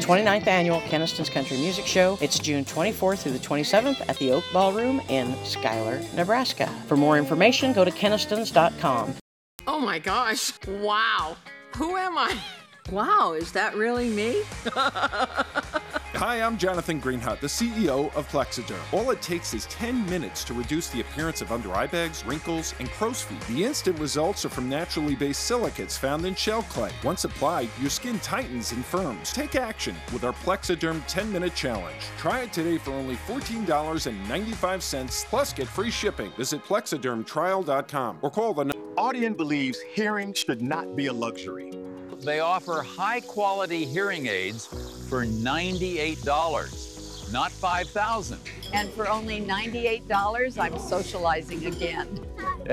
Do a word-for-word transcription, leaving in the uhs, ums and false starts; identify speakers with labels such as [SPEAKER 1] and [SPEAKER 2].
[SPEAKER 1] twenty-ninth Annual Keniston's Country Music Show. It's June twenty-fourth through the twenty-seventh at the Oak Ballroom in Schuyler, Nebraska. For more information, go to kenistons dot com.
[SPEAKER 2] Oh my gosh. Wow. Who am I?
[SPEAKER 3] Wow, is that really me?
[SPEAKER 4] Hi, I'm Jonathan Greenhut, the C E O of Plexiderm. All it takes is ten minutes to reduce the appearance of under eye bags, wrinkles, and crow's feet. The instant results are from naturally based silicates found in shell clay. Once applied, your skin tightens and firms. Take action with our Plexiderm ten minute challenge. Try it today for only fourteen dollars and ninety-five cents, plus get free shipping. Visit plexiderm trial dot com or call the...
[SPEAKER 5] Audien believes hearing should not be a luxury.
[SPEAKER 6] They offer high-quality hearing aids for ninety-eight dollars, not five thousand dollars.
[SPEAKER 7] And for only ninety-eight dollars, I'm socializing again.